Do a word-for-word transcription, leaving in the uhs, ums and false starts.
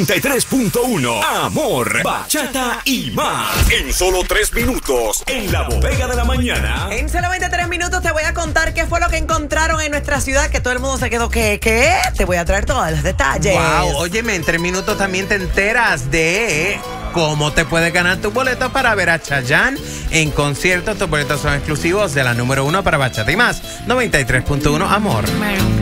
noventa y tres punto uno Amor, bachata y más. En solo tres minutos, en la bodega de la mañana. En solamente tres minutos te voy a contar qué fue lo que encontraron en nuestra ciudad, que todo el mundo se quedó, ¿qué? ¿Qué? Te voy a traer todos los detalles. Wow, óyeme, en tres minutos también te enteras de cómo te puedes ganar tus boletos para ver a Chayanne en concierto. Tus boletos son exclusivos de la número uno para bachata y más. noventa y tres punto uno Amor. Bueno.